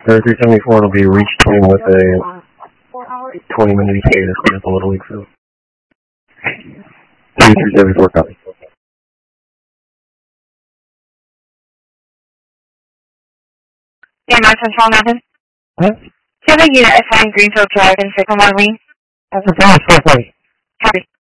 3374 will be reached with a 20-minute ETA to clean up a Little League field. 3374 copy. Yeah, Central Mountain. Huh? Do you have a unit assigned Greenfield Drive in Sycamore Lane? That's a promise, 440. Copy.